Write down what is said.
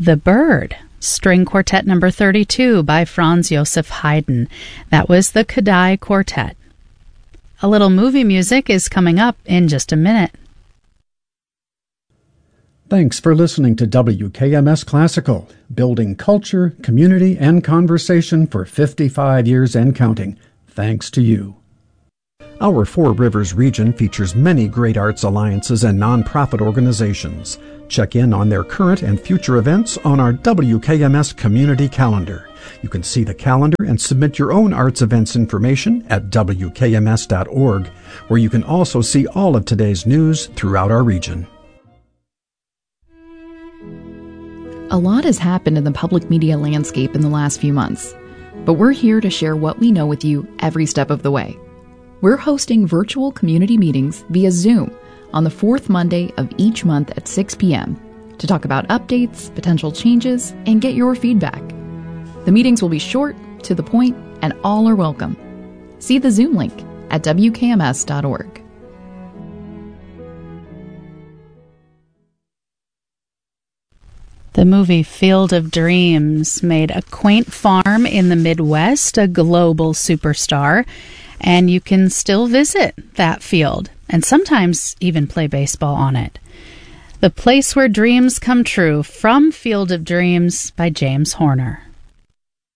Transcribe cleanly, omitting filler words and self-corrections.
The Bird, String Quartet Number 32 by Franz Joseph Haydn. That was the Kodály Quartet. A little movie music is coming up in just a minute. Thanks for listening to WKMS Classical, building culture, community, and conversation for 55 years and counting. Thanks to you. Our Four Rivers region features many great arts alliances and nonprofit organizations. Check in on their current and future events on our WKMS community calendar. You can see the calendar and submit your own arts events information at WKMS.org, where you can also see all of today's news throughout our region. A lot has happened in the public media landscape in the last few months, but we're here to share what we know with you every step of the way. We're hosting virtual community meetings via Zoom on the fourth Monday of each month at 6 p.m. to talk about updates, potential changes, and get your feedback. The meetings will be short, to the point, and all are welcome. See the Zoom link at WKMS.org. The movie Field of Dreams made a quaint farm in the Midwest a global superstar, and you can still visit that field and sometimes even play baseball on it. The Place Where Dreams Come True from Field of Dreams by James Horner.